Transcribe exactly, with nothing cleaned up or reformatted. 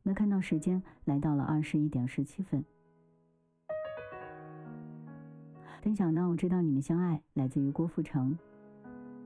没看到时间，来到了二十一点十七分。分享呢，我知道你们相爱，来自于郭富城。